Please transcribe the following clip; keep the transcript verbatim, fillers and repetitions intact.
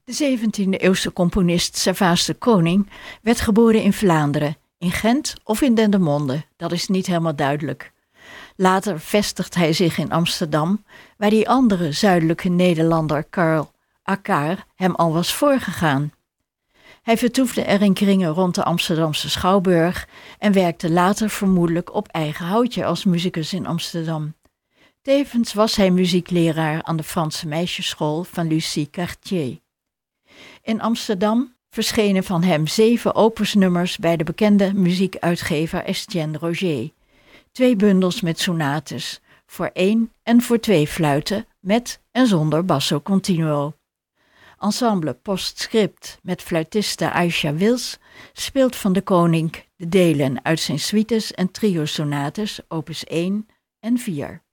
De zeventiende-eeuwse componist Servaas de Koning werd geboren in Vlaanderen, in Gent of in Dendermonde, dat is niet helemaal duidelijk. Later vestigt hij zich in Amsterdam, waar die andere zuidelijke Nederlander Carl Akkaar hem al was voorgegaan. Hij vertoefde er in kringen rond de Amsterdamse Schouwburg en werkte later vermoedelijk op eigen houtje als muzikus in Amsterdam. Tevens was hij muziekleraar aan de Franse meisjesschool van Lucie Cartier. In Amsterdam verschenen van hem zeven opusnummers bij de bekende muziekuitgever Estienne Roger. Twee bundels met sonates, voor één en voor twee fluiten, met en zonder basso continuo. Ensemble Postscript met fluitiste Aisha Wils speelt van de Koning de delen uit zijn suites en trio-sonates opus één en vier.